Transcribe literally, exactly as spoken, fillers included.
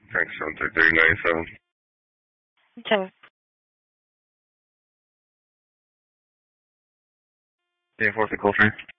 Thanks, seven three three nine seven. ten. Yeah, fourth the Coltrane.